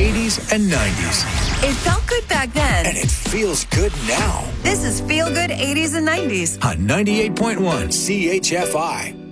80s and 90s. It felt good back then. And it feels good now. This is Feel Good 80s and 90s On 98.1 CHFI.